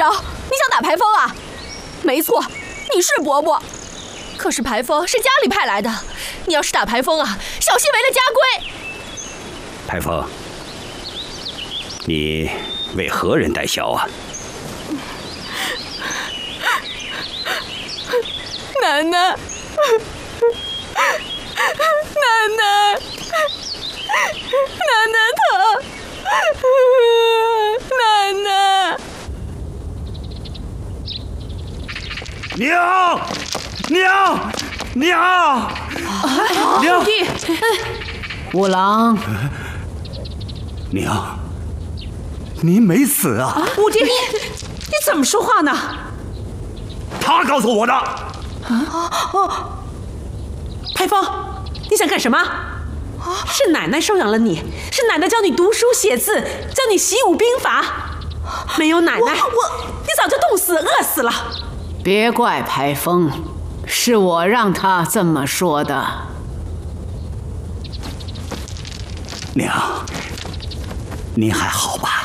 着？你想打排风啊？没错，你是伯伯，可是排风是家里派来的，你要是打排风啊，小心违了家规。 排风，你为何人代销啊？ 奶奶，奶奶，奶奶疼，奶奶。 娘，娘，娘，娘！ 五郎， 娘，您没死啊？ 五弟，你怎么说话呢？ 他告诉我的。 排风，你想干什么？是奶奶收养了你，是奶奶教你读书写字，教你习武兵法。没有奶奶，你早就冻死、饿死了。别怪排风，是我让他这么说的。 娘，您还好吧？